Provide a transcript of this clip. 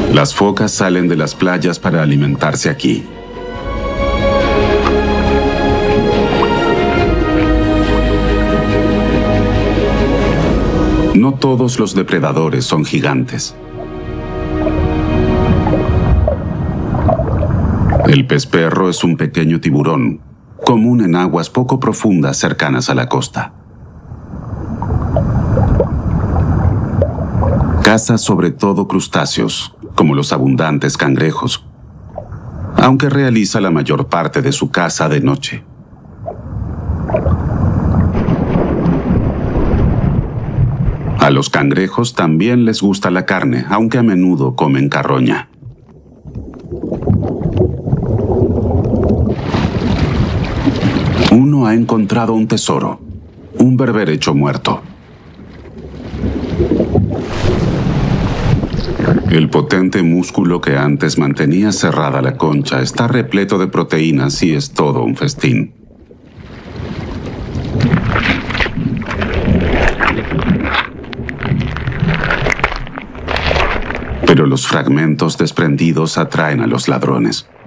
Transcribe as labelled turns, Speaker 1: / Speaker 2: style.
Speaker 1: Las focas salen de las playas para alimentarse aquí. No todos los depredadores son gigantes. El pez perro es un pequeño tiburón, común en aguas poco profundas cercanas a la costa. Caza sobre todo crustáceos, como los abundantes cangrejos, aunque realiza la mayor parte de su caza de noche. A los cangrejos también les gusta la carne, aunque a menudo comen carroña. Uno ha encontrado un tesoro, un berberecho muerto. El potente músculo que antes mantenía cerrada la concha está repleto de proteínas y es todo un festín. Pero los fragmentos desprendidos atraen a los ladrones.